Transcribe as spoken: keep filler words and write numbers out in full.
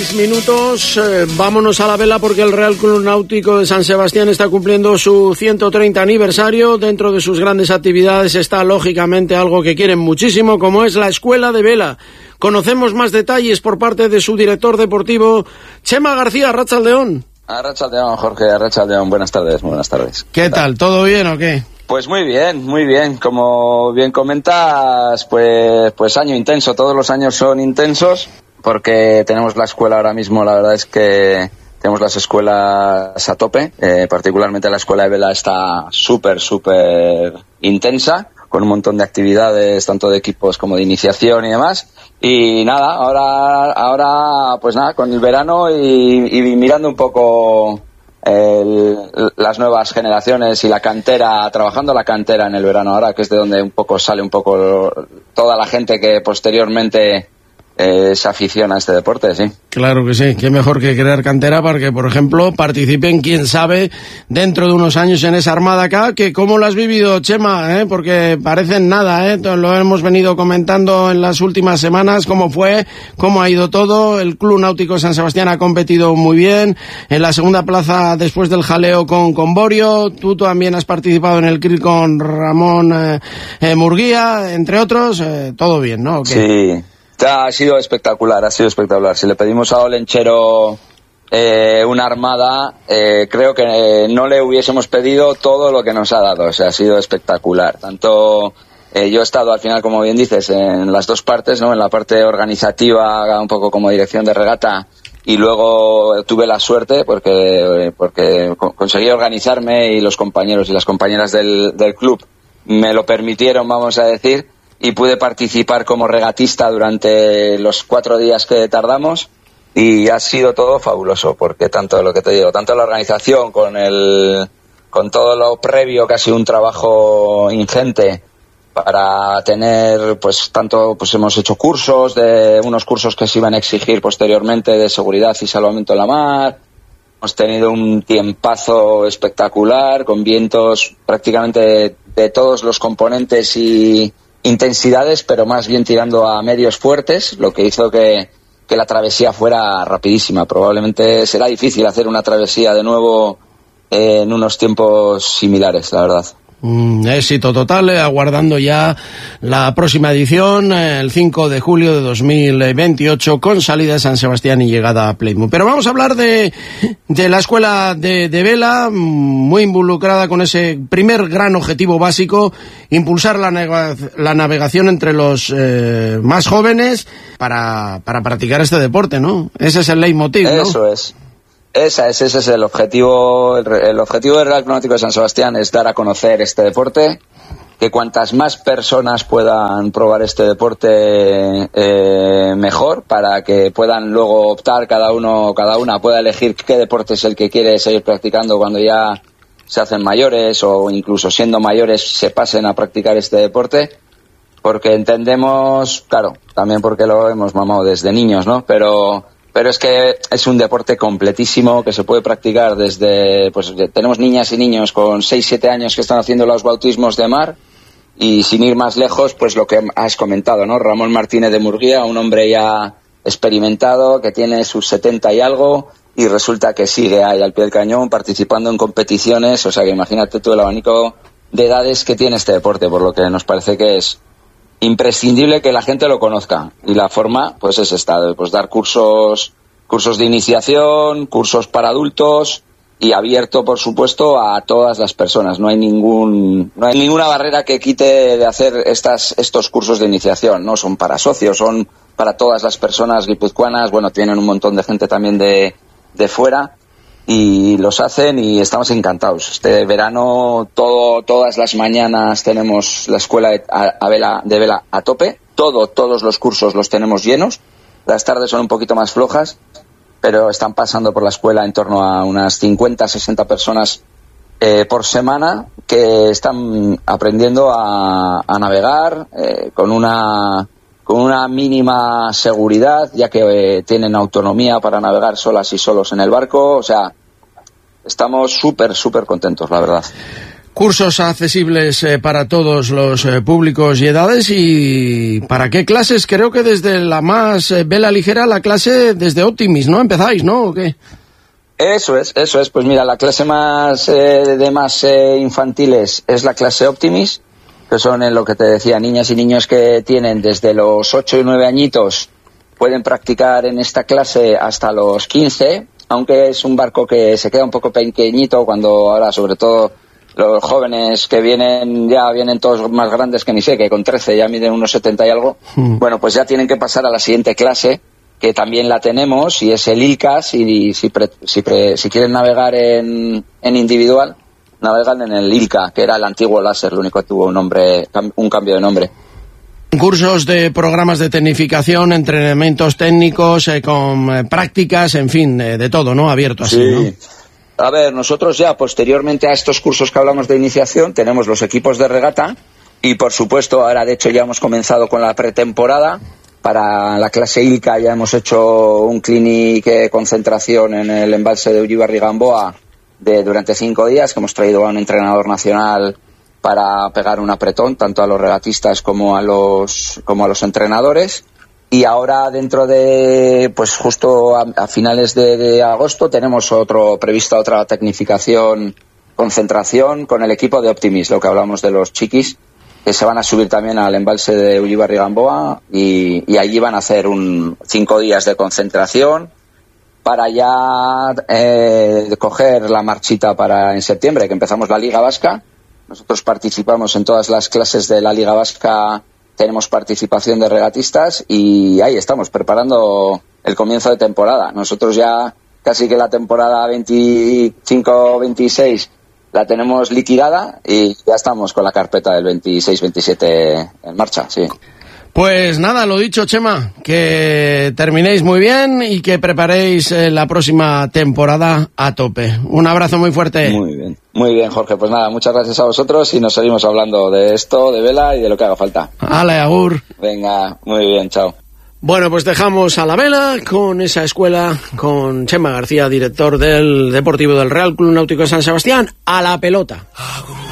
seis minutos, eh, vámonos a la vela porque el Real Club Náutico de San Sebastián está cumpliendo su ciento treinta aniversario. Dentro de sus grandes actividades está lógicamente algo que quieren muchísimo, como es la Escuela de Vela. Conocemos más detalles por parte de su director deportivo, Chema García. Arratsaldeón. Arratsaldeón, Jorge. Arratsaldeón. Buenas tardes, buenas tardes. ¿Qué tal? ¿Todo bien o qué? Pues muy bien, muy bien. Como bien comentas, pues, pues año intenso. Todos los años son intensos porque tenemos la escuela ahora mismo. La verdad es que tenemos las escuelas a tope. Eh, particularmente la escuela de vela está súper, súper intensa, con un montón de actividades, tanto de equipos como de iniciación y demás. Y nada, ahora, ahora pues nada, con el verano y, y mirando un poco el, las nuevas generaciones y la cantera, trabajando la cantera en el verano ahora, que es de donde un poco sale un poco toda la gente que posteriormente eh, se aficiona a este deporte, sí. Claro que sí, qué mejor que crear cantera para que, por ejemplo, participen, quién sabe, dentro de unos años en esa armada acá, que cómo lo has vivido, Chema, ¿eh? Porque parecen nada, ¿eh? Lo hemos venido comentando en las últimas semanas, cómo fue, cómo ha ido todo. El Club Náutico San Sebastián ha competido muy bien, en la segunda plaza después del jaleo con, con Borio. Tú también has participado en el C R I con Ramón eh, eh, Murguía, entre otros, eh, todo bien, ¿no? Sí. Ha sido espectacular, ha sido espectacular. Si le pedimos a Olenchero eh, una armada, eh, creo que eh, no le hubiésemos pedido todo lo que nos ha dado. O sea, ha sido espectacular. Tanto eh, yo he estado al final, como bien dices, en las dos partes, ¿no? En la parte organizativa, un poco como dirección de regata, y luego tuve la suerte porque porque conseguí organizarme y los compañeros y las compañeras del, del club me lo permitieron, vamos a decir. Y pude participar como regatista durante los cuatro días que tardamos y ha sido todo fabuloso, porque tanto lo que te digo, tanto la organización con el con todo lo previo, que ha sido un trabajo ingente para tener, pues tanto, pues hemos hecho cursos, de unos cursos que se iban a exigir posteriormente de seguridad y salvamento en la mar. Hemos tenido un tiempazo espectacular con vientos prácticamente de, de todos los componentes y intensidades, pero más bien tirando a medios fuertes, lo que hizo que, que la travesía fuera rapidísima. Probablemente será difícil hacer una travesía de nuevo eh, en unos tiempos similares, la verdad. Mm, éxito total, eh, aguardando ya la próxima edición, eh, el cinco de julio de dos mil veintiocho, con salida de San Sebastián y llegada a Plymouth. Pero vamos a hablar de, de la escuela de, de vela, muy involucrada con ese primer gran objetivo básico, impulsar la, nega, la navegación entre los eh, más jóvenes para, para practicar este deporte, ¿no? Ese es el leitmotiv, ¿no? Eso es. Esa es, ese es el objetivo. El, el objetivo del Real Club Náutico de San Sebastián es dar a conocer este deporte, que cuantas más personas puedan probar este deporte eh, mejor, para que puedan luego optar, cada uno, cada una pueda elegir qué deporte es el que quiere seguir practicando cuando ya se hacen mayores, o incluso siendo mayores se pasen a practicar este deporte, porque entendemos, claro, también porque lo hemos mamado desde niños, ¿no? Pero Pero es que es un deporte completísimo que se puede practicar desde, pues tenemos niñas y niños con seis siete años que están haciendo los bautismos de mar, y sin ir más lejos, pues lo que has comentado, ¿no? Ramón Martínez de Murguía, un hombre ya experimentado que tiene sus setenta y algo, y resulta que sigue ahí al pie del cañón participando en competiciones. O sea que imagínate tú el abanico de edades que tiene este deporte, por lo que nos parece que es imprescindible que la gente lo conozca, y la forma pues es esta, pues dar cursos cursos de iniciación, cursos para adultos, y abierto por supuesto a todas las personas. No hay ningún no hay ninguna barrera que quite de hacer estas estos cursos de iniciación, no son para socios, son para todas las personas guipuzcoanas. Bueno, tienen un montón de gente también de de fuera y los hacen, y estamos encantados. Este verano todo, todas las mañanas tenemos la escuela de, a, a vela, de vela a tope, todo, todos los cursos los tenemos llenos. Las tardes son un poquito más flojas, pero están pasando por la escuela en torno a unas cincuenta, sesenta personas eh, por semana, que están aprendiendo a, a navegar eh, con una con una mínima seguridad, ya que eh, tienen autonomía para navegar solas y solos en el barco. O sea, estamos súper, súper contentos, la verdad. Cursos accesibles eh, para todos los eh, públicos y edades. ¿Y para qué clases? Creo que desde la más eh, vela ligera, la clase desde Optimis, ¿no? Empezáis, ¿no? ¿O qué? Eso es, eso es. Pues mira, la clase más eh, de más eh, infantiles es la clase Optimis, que son en lo que te decía, niñas y niños que tienen desde los ocho y nueve añitos, pueden practicar en esta clase hasta los quince, aunque es un barco que se queda un poco pequeñito cuando ahora, sobre todo, los jóvenes que vienen, ya vienen todos más grandes que ni sé, que con trece ya miden unos setenta y algo, mm. bueno, pues ya tienen que pasar a la siguiente clase, que también la tenemos, y es el I L C A, y si, pre, si, pre, si quieren navegar en, en individual, navegan en el I L C A, que era el antiguo láser, lo único que tuvo un, nombre, un cambio de nombre. Cursos de programas de tecnificación, entrenamientos técnicos, eh, con eh, prácticas, en fin, eh, de todo, ¿no? Abierto así, sí. ¿no? A ver, nosotros ya posteriormente a estos cursos que hablamos de iniciación tenemos los equipos de regata y por supuesto ahora de hecho ya hemos comenzado con la pretemporada. Para la clase I L C A ya hemos hecho un clinic de concentración en el embalse de Ullibarri-Gamboa de durante cinco días, que hemos traído a un entrenador nacional para pegar un apretón tanto a los regatistas como a los como a los entrenadores. Y ahora dentro de, pues justo a, a finales de, de agosto tenemos otro prevista otra tecnificación, concentración con el equipo de Optimis, lo que hablamos de los chiquis, que se van a subir también al embalse de Ullibarri-Gamboa y, y allí van a hacer un cinco días de concentración para ya eh, coger la marchita para en septiembre, que empezamos la Liga Vasca. Nosotros participamos en todas las clases de la Liga Vasca. Tenemos participación de regatistas y ahí estamos, preparando el comienzo de temporada. Nosotros ya casi que la temporada veinticinco veintiséis la tenemos liquidada y ya estamos con la carpeta del veintiséis veintisiete en marcha, sí. Pues nada, lo dicho, Chema, que terminéis muy bien y que preparéis la próxima temporada a tope. Un abrazo muy fuerte. Muy bien, muy bien, Jorge. Pues nada, muchas gracias a vosotros y nos seguimos hablando de esto, de vela y de lo que haga falta. Ale, agur. Venga, muy bien, chao. Bueno, pues dejamos a la vela con esa escuela, con Chema García, director del Deportivo del Real Club Náutico de San Sebastián, a la pelota.